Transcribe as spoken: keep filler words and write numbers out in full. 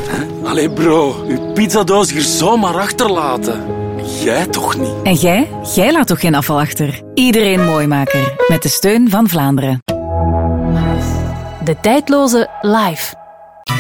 Allee bro, uw pizzadoos hier zomaar achterlaten. Jij toch niet? En jij? Jij laat toch geen afval achter? Iedereen Mooimaker. Met de steun van Vlaanderen. De tijdloze Live.